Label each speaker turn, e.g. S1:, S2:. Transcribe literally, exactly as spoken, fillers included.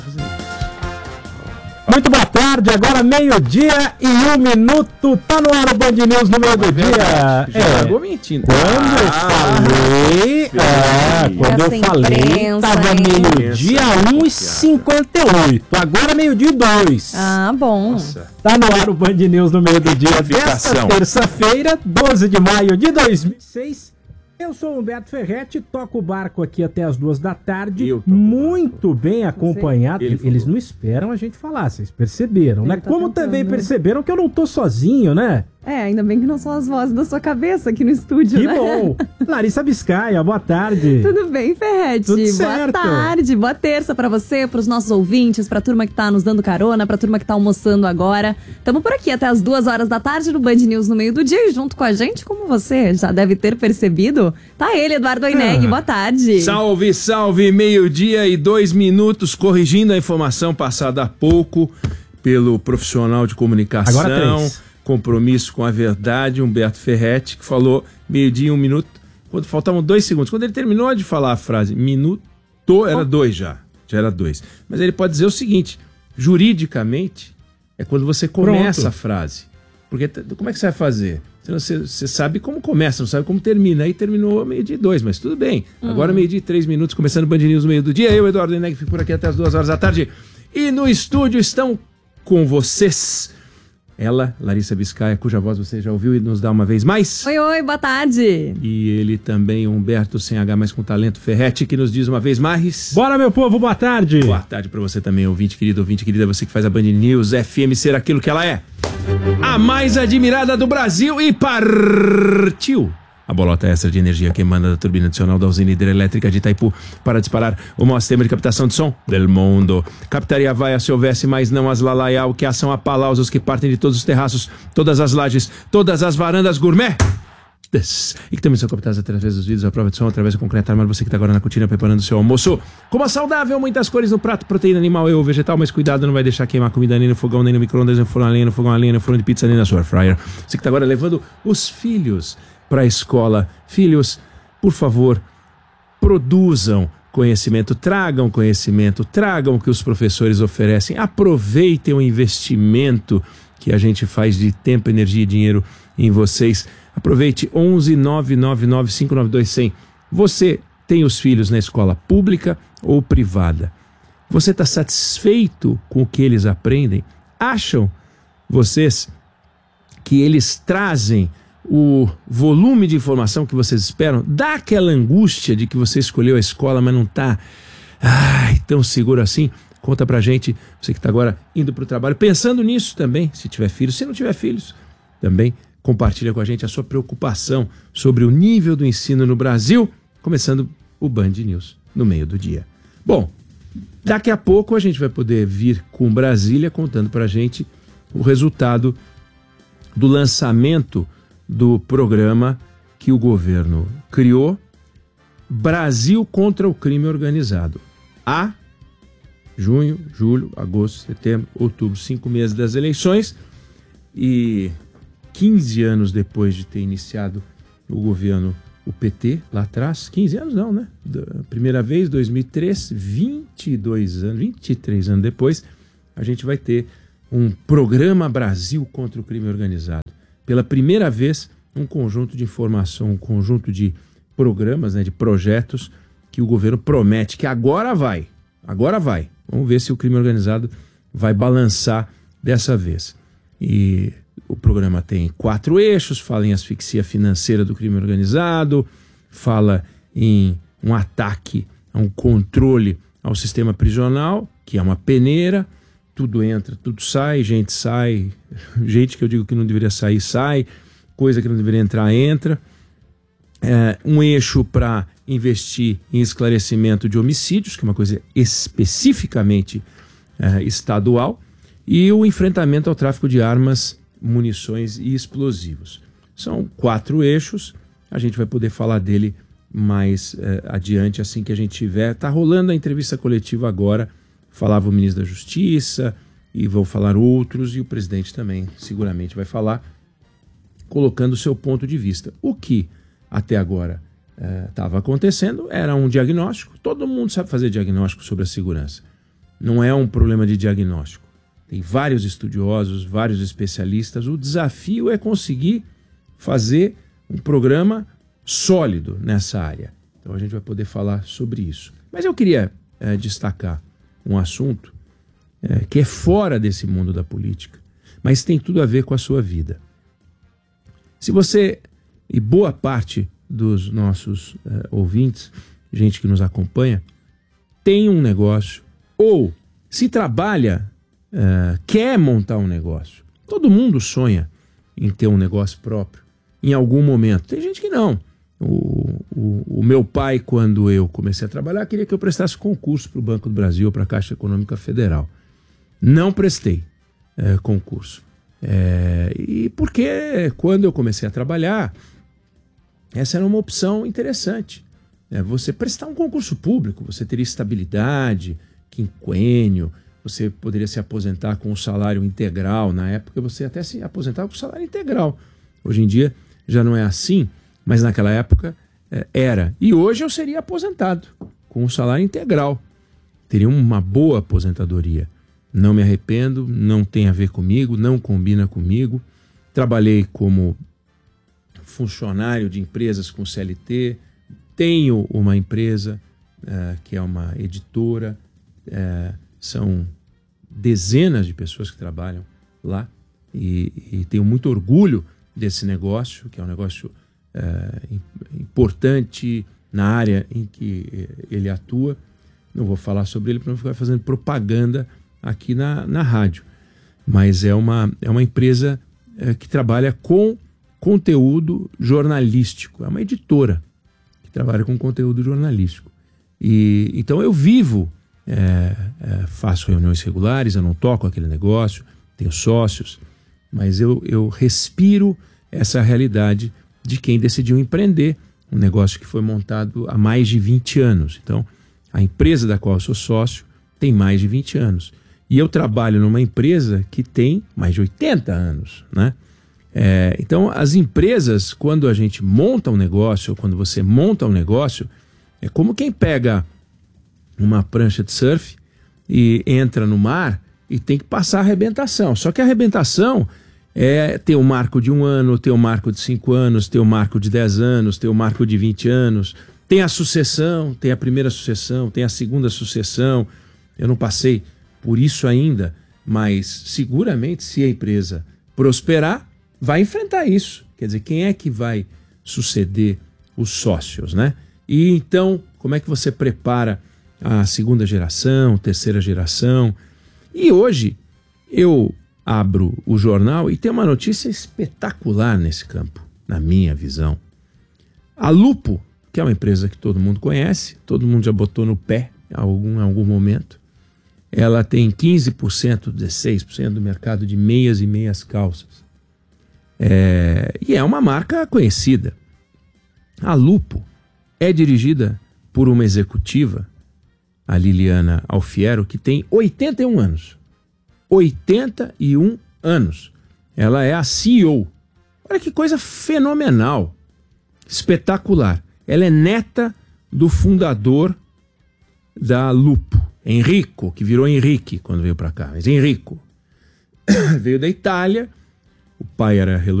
S1: Muito boa tarde, agora meio-dia e um minuto, tá no ar o Band News no meio do dia.
S2: Já é. mentindo.
S1: Quando eu falei, ah, quando eu falei, tava meio-dia um e cinquenta e oito, agora meio-dia e dois.
S3: Ah, bom.
S1: Nossa. Tá no ar o Band News no meio do dia desta terça-feira, doze de maio de dois mil e seis. Eu sou Humberto Ferretti, toco o barco aqui até as duas da tarde, muito bem acompanhado. Ele Eles não esperam a gente falar, vocês perceberam, né?
S3: Tá
S1: Como
S3: tentando.
S1: também perceberam que eu não tô sozinho, né?
S3: É, ainda bem que não são as vozes da sua cabeça aqui no estúdio,
S1: que
S3: né?
S1: Que bom! Larissa Biscaia, boa tarde.
S3: Tudo bem, Ferretti?
S1: Tudo
S3: boa
S1: certo.
S3: tarde, boa terça pra você, pros nossos ouvintes, pra turma que tá nos dando carona, pra turma que tá almoçando agora. Tamo por aqui até as duas horas da tarde no Band News no meio do dia e junto com a gente, como você já deve ter percebido, tá ele, Eduardo Oineg, ah. boa tarde.
S2: Salve, salve, meio-dia e dois minutos, corrigindo a informação passada há pouco pelo profissional de comunicação.
S1: Agora três.
S2: Compromisso com a verdade, Humberto Ferretti, que falou meio-dia e um minuto, quando faltavam dois segundos. Quando ele terminou de falar a frase minuto, era dois já, já era dois. Mas ele pode dizer o seguinte, juridicamente, é quando você começa Pronto. a frase. Porque como é que você vai fazer? Você, você sabe como começa, não sabe como termina. Aí terminou meio-dia e dois, mas tudo bem. Uhum. Agora meio-dia e três minutos, começando o Band News no meio do dia. Eu, Eduardo Oineg, fico por aqui até as duas horas da tarde. E no estúdio estão com vocês... Ela, Larissa Biscaia, cuja voz você já ouviu e nos dá uma vez mais.
S3: Oi, oi, boa tarde.
S2: E ele também, Humberto, sem H, mas com talento, Ferretti, que nos diz uma vez mais.
S1: Bora, meu povo, boa tarde.
S2: Boa tarde pra você também, ouvinte querido, ouvinte querida, você que faz a Band News F M ser aquilo que ela é. A mais admirada do Brasil e partiu. A bolota extra de energia que emana da turbina adicional da usina hidrelétrica de Itaipu para disparar o maior sistema de captação de som del mundo. Captaria vaia se houvesse, mas não as lalaiau, que ação a palausos que partem de todos os terraços, todas as lajes, todas as varandas gourmet. E que também são captadas através dos vídeos, a prova de som, através do concreto armado. Você que está agora na cortina preparando o seu almoço. Coma saudável, muitas cores no prato, proteína animal e ou vegetal, mas cuidado, não vai deixar queimar comida nem no fogão, nem no micro-ondas, nem no forno a lenha, no fogão a lenha, no forno de pizza, nem na sua fryer. Você que está agora levando os filhos para a escola. Filhos, por favor, produzam conhecimento, tragam conhecimento, tragam o que os professores oferecem, aproveitem o investimento que a gente faz de tempo, energia e dinheiro em vocês. Aproveite onze nove nove nove cinco nove dois zero zero. Você tem os filhos na escola pública ou privada? Você está satisfeito com o que eles aprendem? Acham vocês que eles trazem o volume de informação que vocês esperam? Dá aquela angústia de que você escolheu a escola, mas não está ai, tão seguro assim? Conta pra gente, você que está agora indo para o trabalho, pensando nisso também, se tiver filhos, se não tiver filhos, também compartilha com a gente a sua preocupação sobre o nível do ensino no Brasil, começando o Band News no meio do dia. Bom, daqui a pouco a gente vai poder vir com Brasília contando pra gente o resultado do lançamento do programa que o governo criou, Brasil contra o crime organizado. A junho, julho, agosto, setembro, outubro, cinco meses das eleições e quinze anos depois de ter iniciado o governo, o P T, lá atrás, quinze anos não, né? Da primeira vez, dois mil e três, vinte e dois anos, vinte e três anos depois, a gente vai ter um programa Brasil contra o crime organizado. Pela primeira vez, um conjunto de informação, um conjunto de programas, né, de projetos que o governo promete que agora vai, agora vai. Vamos ver se o crime organizado vai balançar dessa vez. E o programa tem quatro eixos, fala em asfixia financeira do crime organizado, fala em um ataque a um controle ao sistema prisional, que é uma peneira, tudo entra, tudo sai, gente sai, gente que eu digo que não deveria sair, sai, coisa que não deveria entrar, entra. É, um eixo para investir em esclarecimento de homicídios, que é uma coisa especificamente é, estadual, e o enfrentamento ao tráfico de armas, munições e explosivos. São quatro eixos, a gente vai poder falar dele mais é, adiante, assim que a gente tiver. Está rolando a entrevista coletiva agora, falava o ministro da Justiça, e vão falar outros, e o presidente também seguramente vai falar, colocando o seu ponto de vista. O que até agora estava é, acontecendo era um diagnóstico, todo mundo sabe fazer diagnóstico sobre a segurança. não é um problema de diagnóstico. Tem vários estudiosos, vários especialistas. O desafio é conseguir fazer um programa sólido nessa área. Então a gente vai poder falar sobre isso. Mas eu queria é, destacar um assunto é, que é fora desse mundo da política, mas tem tudo a ver com a sua vida. Se você, e boa parte dos nossos é, ouvintes, gente que nos acompanha, tem um negócio ou se trabalha, é, quer montar um negócio. Todo mundo sonha em ter um negócio próprio em algum momento. Tem gente que não. O, o, o meu pai, quando eu comecei a trabalhar, queria que eu prestasse concurso para o Banco do Brasil, para a Caixa Econômica Federal. Não prestei é, concurso. É, e porque quando eu comecei a trabalhar, essa era uma opção interessante. É, você prestar um concurso público, você teria estabilidade, quinquênio, você poderia se aposentar com o salário integral. Na época você até se aposentava com o salário integral. Hoje em dia já não é assim, mas naquela época é, era. E hoje eu seria aposentado com o salário integral. Teria uma boa aposentadoria. Não me arrependo, não tem a ver comigo, não combina comigo. Trabalhei como funcionário de empresas com C L T, tenho uma empresa é, que é uma editora, é, são dezenas de pessoas que trabalham lá e, e tenho muito orgulho desse negócio, que é um negócio é, importante na área em que ele atua. Não vou falar sobre ele para não ficar fazendo propaganda aqui na, na rádio, mas é uma, é uma empresa é, que trabalha com conteúdo jornalístico, é uma editora que trabalha com conteúdo jornalístico. E, então eu vivo, é, é, faço reuniões regulares, eu não toco aquele negócio, tenho sócios, mas eu, eu respiro essa realidade de quem decidiu empreender um negócio que foi montado há mais de vinte anos. Então, a empresa da qual eu sou sócio tem mais de vinte anos. E eu trabalho numa empresa que tem mais de oitenta anos, né? É, então, as empresas, quando a gente monta um negócio, ou quando você monta um negócio, é como quem pega uma prancha de surf e entra no mar e tem que passar a arrebentação. Só que a arrebentação é ter um marco de um ano, ter um marco de cinco anos, ter um marco de dez anos, ter um marco de vinte anos. Tem a sucessão, tem a primeira sucessão, tem a segunda sucessão. Eu não passei por isso ainda, mas seguramente se a empresa prosperar, vai enfrentar isso. Quer dizer, quem é que vai suceder os sócios, né? E então, como é que você prepara a segunda geração, terceira geração? E hoje eu abro o jornal e tem uma notícia espetacular nesse campo, na minha visão. A Lupo, que é uma empresa que todo mundo conhece, todo mundo já botou no pé em algum, em algum momento, ela tem quinze por cento, dezesseis por cento do mercado de meias e meias calças. É, e é uma marca conhecida. A Lupo é dirigida por uma executiva, a Liliana Alfiero, que tem oitenta e um anos. oitenta e um anos. Ela é a C E O. Olha que coisa fenomenal, espetacular. Ela é neta do fundador da Lupo, Enrico, que virou Henrique quando veio para cá. Mas Enrico veio da Itália, o pai era